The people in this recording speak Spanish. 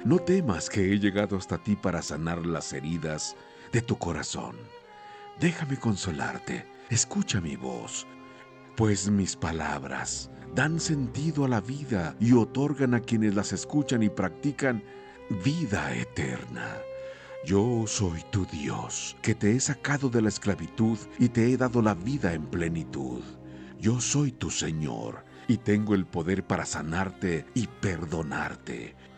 No temas que he llegado hasta ti para sanar las heridas de tu corazón. Déjame consolarte, escucha mi voz, pues mis palabras dan sentido a la vida y otorgan a quienes las escuchan y practican vida eterna. Yo soy tu Dios, que te he sacado de la esclavitud y te he dado la vida en plenitud. Yo soy tu Señor y tengo el poder para sanarte y perdonarte.